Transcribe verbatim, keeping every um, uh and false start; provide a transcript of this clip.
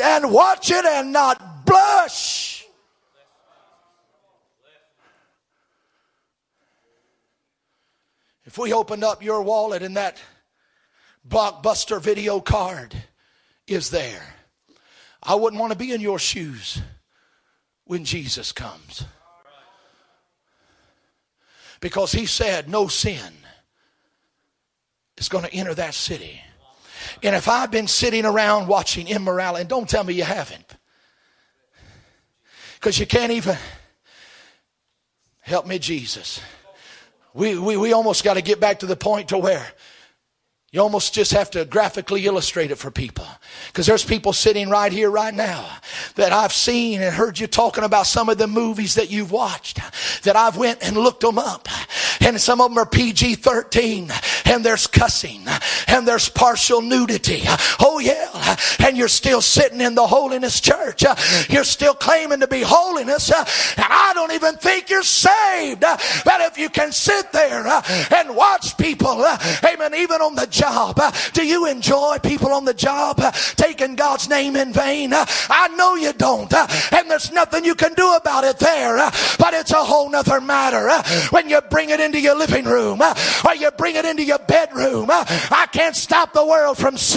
and watch it and not blush. If we opened up your wallet and that Blockbuster video card is there, I wouldn't want to be in your shoes when Jesus comes. Because he said no sin is going to enter that city. And if I've been sitting around watching immorality, and don't tell me you haven't, because you can't even help me, Jesus. We, we, we almost got to get back to the point to where you almost just have to graphically illustrate it for people. Because there's people sitting right here right now that I've seen and heard you talking about some of the movies that you've watched, that I've went and looked them up. And some of them are P G thirteen, and there's cussing, and there's partial nudity. Oh yeah, and you're still sitting in the holiness church. You're still claiming to be holiness, and I don't even think you're saved. But if you can sit there and watch people, amen, even on the job, do you enjoy people on the job taking God's name in vain? I know you don't, and there's nothing you can do about it there. But it's a whole nother matter when you bring it into your living room or you bring it into your bedroom. I can't stop the world from sin.